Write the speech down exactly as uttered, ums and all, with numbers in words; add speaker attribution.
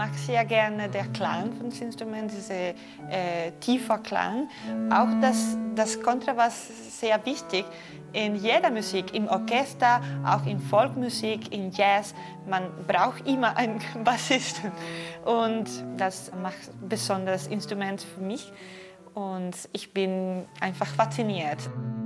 Speaker 1: mag sehr gerne der Klang von dem Instrument, dieser äh, tiefer Klang. Auch das, das Kontrabass ist sehr wichtig in jeder Musik, im Orchester, auch in Folkmusik, in Jazz. Man braucht immer einen Bassisten. Und das macht ein besonderes Instrument für mich. Und ich bin einfach fasziniert.